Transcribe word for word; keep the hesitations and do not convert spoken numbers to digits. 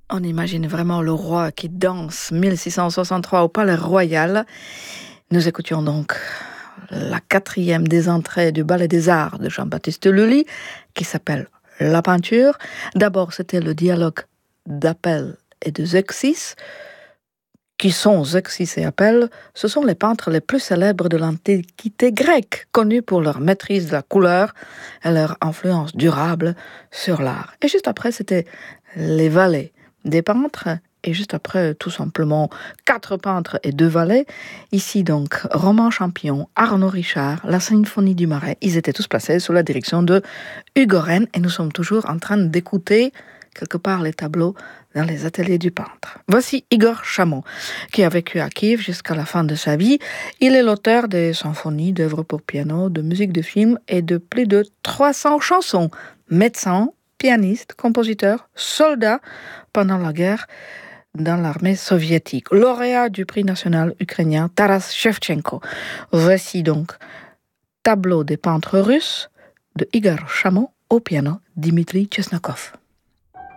On imagine vraiment le roi qui danse mille six cent soixante-trois au Palais Royal. Nous écoutions donc la quatrième des entrées du Ballet des Arts de Jean-Baptiste Lully, qui s'appelle La Peinture. D'abord, c'était le dialogue d'Apelle et de Zeuxis. Qui sont Zeuxis et Apelle? Ce sont les peintres les plus célèbres de l'Antiquité grecque, connus pour leur maîtrise de la couleur et leur influence durable sur l'art. Et juste après, c'était les valets des peintres, et juste après, tout simplement, quatre peintres et deux valets. Ici, donc, Romain Champion, Arnaud Richard, la Symphonie du Marais, ils étaient tous placés sous la direction de Hugo Rennes, et nous sommes toujours en train d'écouter quelque part les tableaux dans les ateliers du peintre. Voici Igor Chamon, qui a vécu à Kiev jusqu'à la fin de sa vie. Il est l'auteur des symphonies, d'œuvres pour piano, de musique de film et de plus de trois cents chansons. Médecin, pianiste, compositeur, soldat pendant la guerre dans l'armée soviétique. Lauréat du prix national ukrainien Taras Shevchenko. Voici donc Tableau des peintres russes de Igor Chamon au piano Dimitri Chesnokov.